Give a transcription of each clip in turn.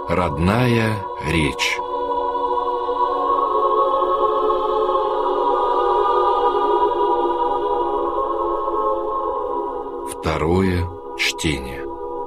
Родная речь. Второе чтение.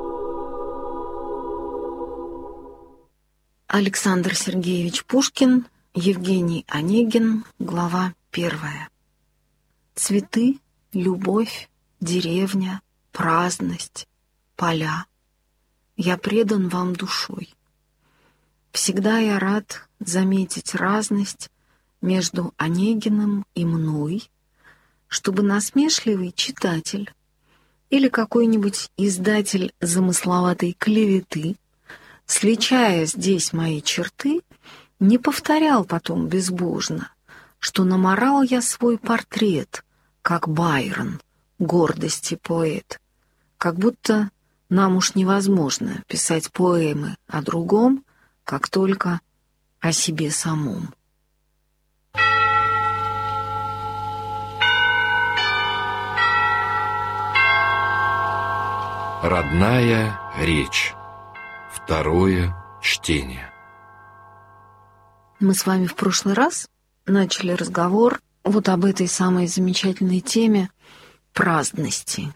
Александр Сергеевич Пушкин, Евгений Онегин, глава 1. Цветы, любовь, деревня, праздность, поля. Я предан вам душой. Всегда я рад заметить разность между Онегиным и мной, чтобы насмешливый читатель или какой-нибудь издатель замысловатой клеветы, сличая здесь мои черты, не повторял потом безбожно, что намарал я свой портрет, как Байрон, гордости поэт, как будто нам уж невозможно писать поэмы о другом, как только о себе самом. Родная речь. Второе чтение. Мы с вами в прошлый раз начали разговор вот об этой самой замечательной теме праздности.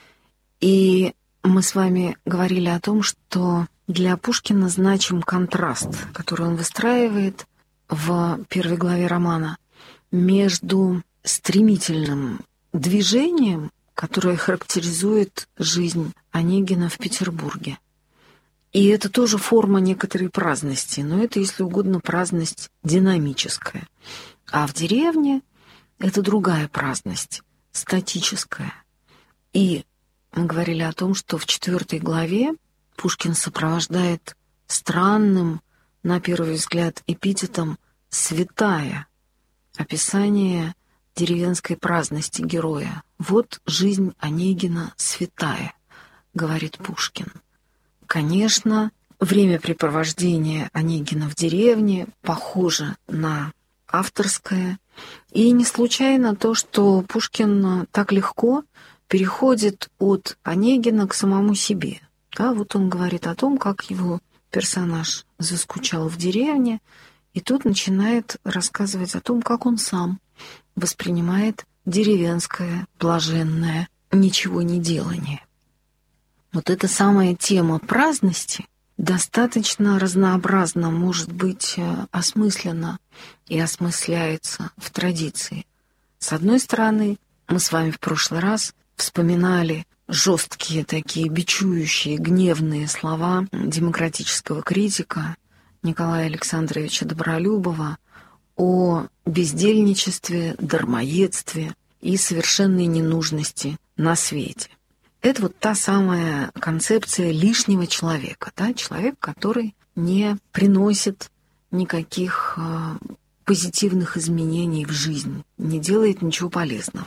И мы с вами говорили о том, что для Пушкина значим контраст, который он выстраивает в первой главе романа между стремительным движением, которое характеризует жизнь Онегина в Петербурге. И это тоже форма некоторой праздности, но это, если угодно, праздность динамическая. А в деревне это другая праздность, статическая. И мы говорили о том, что в 4 главе Пушкин сопровождает странным, на первый взгляд, эпитетом «святая», описание деревенской праздности героя. «Вот жизнь Онегина святая», — говорит Пушкин. Конечно, времяпрепровождение Онегина в деревне похоже на авторское. И не случайно то, что Пушкин так легко переходит от Онегина к самому себе. Да, вот он говорит о том, как его персонаж заскучал в деревне, и тут начинает рассказывать о том, как он сам воспринимает деревенское, блаженное ничего не делание. Вот эта самая тема праздности достаточно разнообразно может быть осмыслена и осмысляется в традиции. С одной стороны, мы с вами в прошлый раз вспоминали жесткие такие бичующие, гневные слова демократического критика Николая Александровича Добролюбова о бездельничестве, дармоедстве и совершенной ненужности на свете. Это вот та самая концепция лишнего человека, да? Человек, который не приносит никаких позитивных изменений в жизнь, не делает ничего полезного.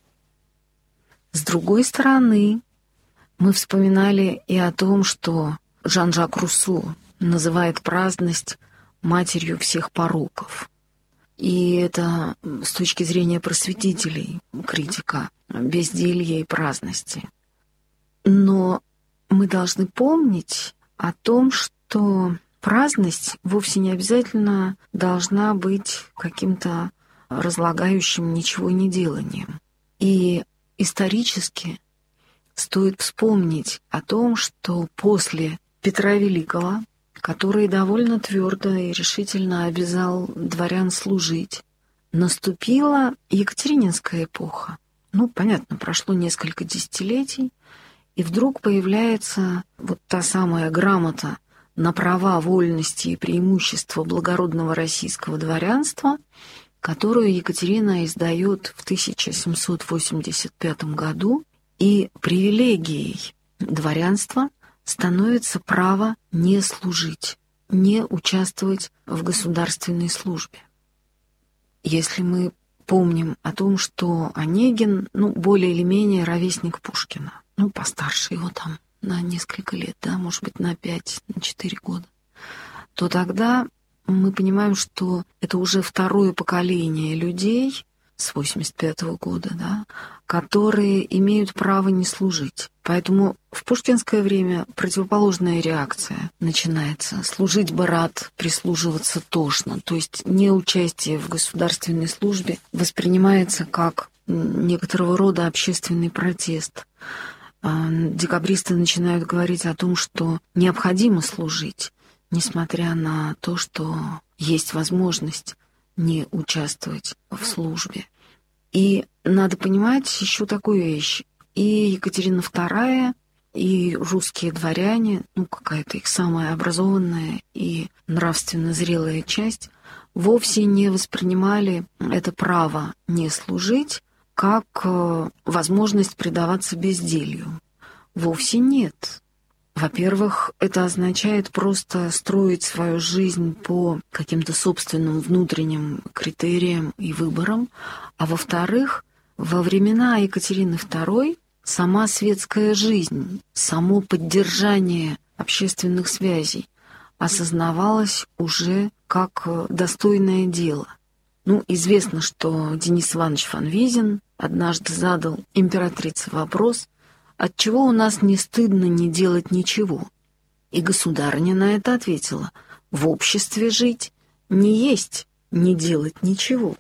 С другой стороны, мы вспоминали и о том, что Жан-Жак Руссо называет праздность матерью всех пороков. И это с точки зрения просветителей, критика безделья и праздности. Но мы должны помнить о том, что праздность вовсе не обязательно должна быть каким-то разлагающим ничего не деланием. И исторически стоит вспомнить о том, что после Петра Великого, который довольно твердо и решительно обязал дворян служить, наступила Екатерининская эпоха. Понятно, прошло несколько десятилетий, и вдруг появляется вот та самая грамота на права, вольности и преимущества благородного российского дворянства, которую Екатерина издает в 1785 году, и привилегией дворянства становится право не служить, не участвовать в государственной службе. Если мы помним о том, что Онегин, более или менее ровесник Пушкина, постарше его там на несколько лет, да, может быть, на 5, на 4 года, то тогда мы понимаем, что это уже второе поколение людей с 1985 года, да, которые имеют право не служить. Поэтому в пушкинское время противоположная реакция начинается. Служить бы рад, прислуживаться тошно. То есть неучастие в государственной службе воспринимается как некоторого рода общественный протест. Декабристы начинают говорить о том, что необходимо служить, несмотря на то, что есть возможность не участвовать в службе. И надо понимать еще такую вещь. И Екатерина II, и русские дворяне, какая-то их самая образованная и нравственно зрелая часть, вовсе не воспринимали это право не служить как возможность предаваться безделью. Вовсе нет. Во-первых, это означает просто строить свою жизнь по каким-то собственным внутренним критериям и выборам. А во-вторых, во времена Екатерины II сама светская жизнь, само поддержание общественных связей осознавалось уже как достойное дело. Известно, что Денис Иванович Фанвизин однажды задал императрице вопрос: «Отчего у нас не стыдно не делать ничего?» И государыня на это ответила: «В обществе жить не есть не делать ничего».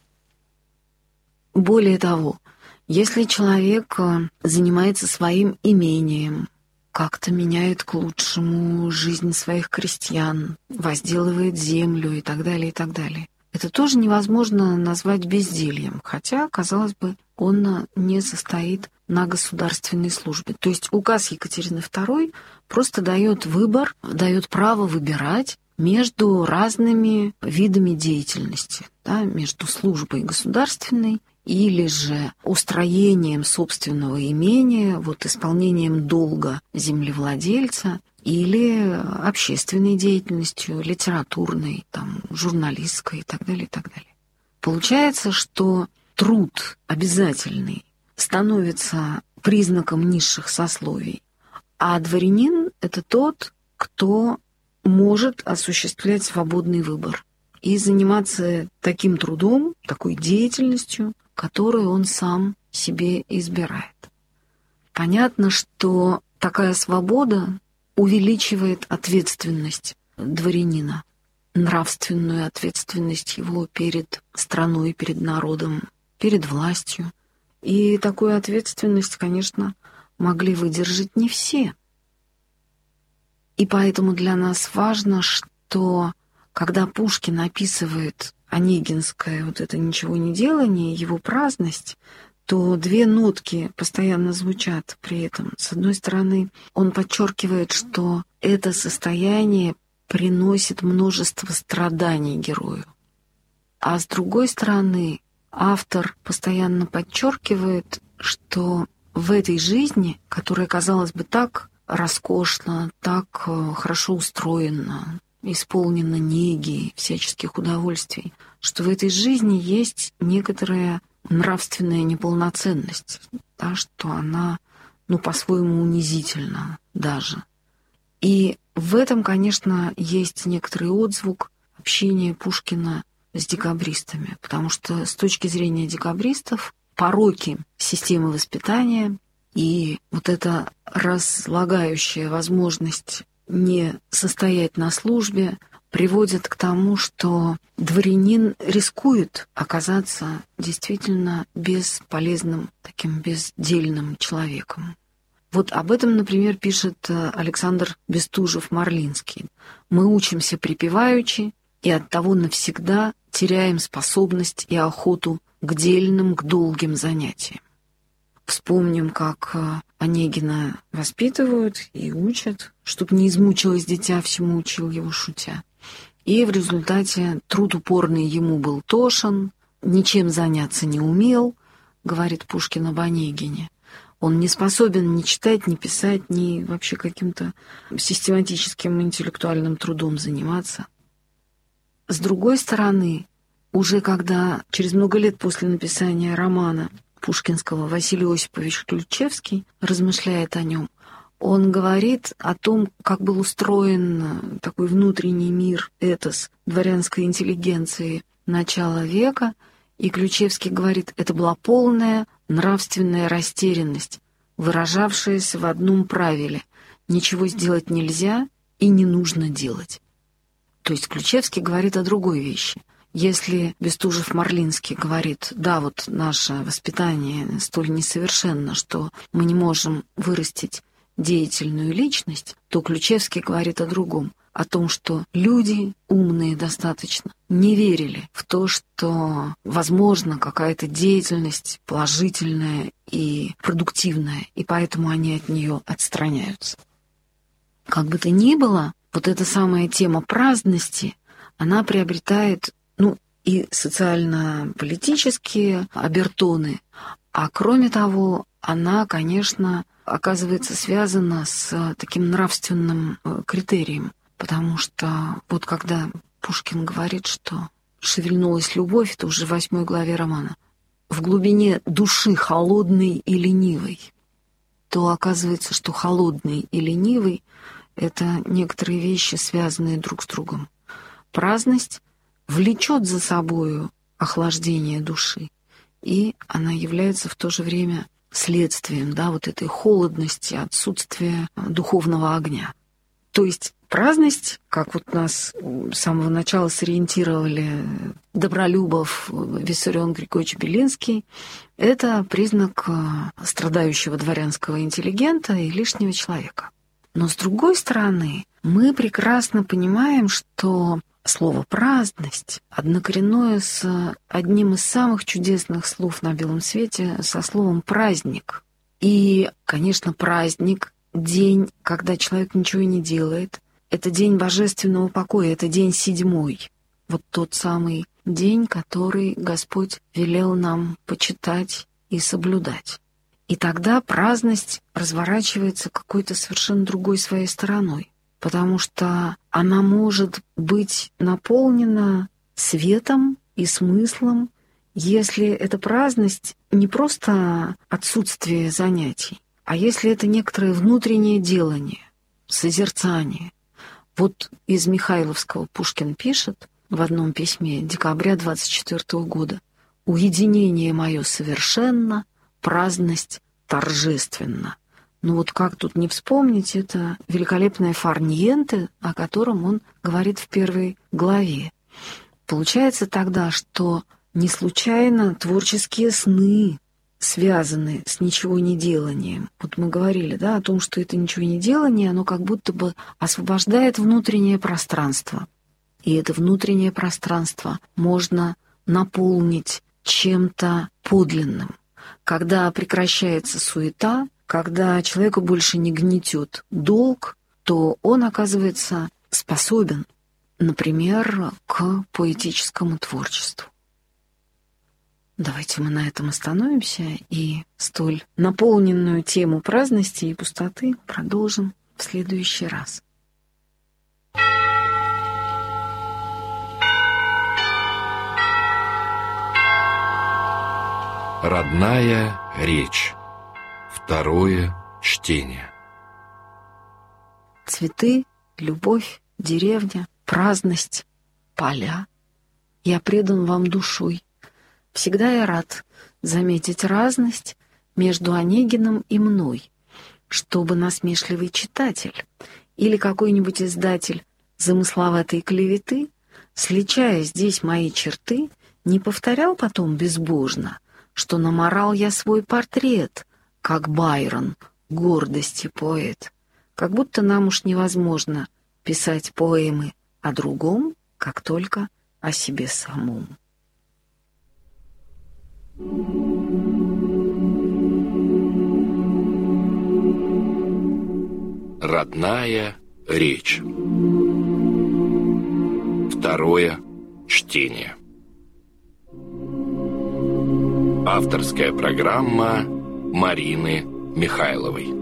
Более того, если человек занимается своим имением, как-то меняет к лучшему жизнь своих крестьян, возделывает землю и так далее, это тоже невозможно назвать бездельем, хотя, казалось бы, он не состоит на государственной службе. То есть указ Екатерины II просто дает выбор, дает право выбирать между разными видами деятельности, да, между службой государственной или же устроением собственного имения, исполнением долга землевладельца, или общественной деятельностью, литературной, журналистской и так далее, и так далее. Получается, что труд обязательный становится признаком низших сословий, а дворянин — это тот, кто может осуществлять свободный выбор и заниматься таким трудом, такой деятельностью, которую он сам себе избирает. Понятно, что такая свобода увеличивает ответственность дворянина, нравственную ответственность его перед страной, перед народом, перед властью. И такую ответственность, конечно, могли выдержать не все. И поэтому для нас важно, что когда Пушкин описывает онегинское это ничего не делание, его праздность, то две нотки постоянно звучат при этом. С одной стороны, он подчеркивает, что это состояние приносит множество страданий герою. А с другой стороны, автор постоянно подчеркивает, что в этой жизни, которая, казалось бы, так роскошна, так хорошо устроена, исполнена неги, всяческих удовольствий, что в этой жизни есть некоторая нравственная неполноценность, да, что она, по-своему унизительна даже. И в этом, конечно, есть некоторый отзвук общения Пушкина с декабристами, потому что с точки зрения декабристов пороки системы воспитания и эта разлагающая возможность не состоять на службе приводит к тому, что дворянин рискует оказаться действительно бесполезным, таким бездельным человеком. Об этом, например, пишет Александр Бестужев-Марлинский. «Мы учимся припеваючи, и оттого навсегда теряем способность и охоту к дельным, к долгим занятиям». Вспомним, как Онегина воспитывают и учат, чтоб не измучилось дитя, всему учил его шутя. И в результате труд упорный ему был тошен, ничем заняться не умел, говорит Пушкин об Онегине. Он не способен ни читать, ни писать, ни вообще каким-то систематическим интеллектуальным трудом заниматься. С другой стороны, уже когда через много лет после написания романа пушкинского Василий Осипович Ключевский размышляет о нем, он говорит о том, как был устроен такой внутренний мир, этос дворянской интеллигенции начала века, И Ключевский говорит, это была полная нравственная растерянность, выражавшаяся в одном правиле: ничего сделать нельзя и не нужно делать. То есть Ключевский говорит о другой вещи. Если Бестужев-Марлинский говорит, да, вот наше воспитание столь несовершенно, что мы не можем вырастить деятельную личность, то Ключевский говорит о другом, о том, что люди умные достаточно не верили в то, что возможно какая-то деятельность положительная и продуктивная, и поэтому они от нее отстраняются. Как бы то ни было, вот эта самая тема праздности, она приобретает, и социально-политические обертоны, а кроме того, она, конечно, оказывается связана с таким нравственным критерием, потому что вот когда Пушкин говорит, что шевельнулась любовь, это уже в 8 главе романа, в глубине души холодной и ленивой, то оказывается, что холодный и ленивый — это некоторые вещи, связанные друг с другом. Праздность влечет за собою охлаждение души, и она является в то же время следствием, вот этой холодности, отсутствия духовного огня. То есть праздность, как вот нас с самого начала сориентировали Добролюбов, Виссарион Григорьевич Белинский, это признак страдающего дворянского интеллигента и лишнего человека. Но с другой стороны, мы прекрасно понимаем, что слово «праздность» однокоренное с одним из самых чудесных слов на белом свете, со словом «праздник». И, конечно, праздник — день, когда человек ничего не делает. Это день божественного покоя, это день 7-й. Вот тот самый день, который Господь велел нам почитать и соблюдать. И тогда праздность разворачивается какой-то совершенно другой своей стороной, потому что она может быть наполнена светом и смыслом, если эта праздность не просто отсутствие занятий, а если это некоторое внутреннее делание, созерцание. Вот из Михайловского Пушкин пишет в одном письме декабря 24 года: «Уединение мое совершенно, праздность торжественна». Вот как тут не вспомнить это великолепное фарниенте, о котором он говорит в 1 главе. Получается тогда, что не случайно творческие сны связаны с ничего не деланием. Вот мы говорили, о том, что это ничего не делание, оно как будто бы освобождает внутреннее пространство. И это внутреннее пространство можно наполнить чем-то подлинным. Когда прекращается суета, когда человека больше не гнетет долг, то он оказывается способен, например, к поэтическому творчеству. Давайте мы на этом остановимся и столь наполненную тему праздности и пустоты продолжим в следующий раз. Родная речь. 2 чтение. Цветы, любовь, деревня, праздность, поля. Я предан вам душой. Всегда я рад заметить разность между Онегиным и мной, чтобы насмешливый читатель или какой-нибудь издатель замысловатой клеветы, сличая здесь мои черты, не повторял потом безбожно, что наморал я свой портрет, как Байрон, гордости поэт, как будто нам уж невозможно писать поэмы о другом, как только о себе самом. Родная речь. 2 чтение. Авторская программа Марины Михайловой.